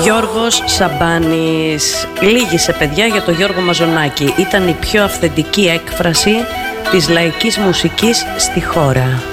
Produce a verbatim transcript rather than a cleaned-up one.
Γιώργος Σαμπάνης. Λύγησε, παιδιά, για το Γιώργο Μαζονάκη. Ήταν η πιο αυθεντική έκφραση της λαϊκής μουσικής στη χώρα.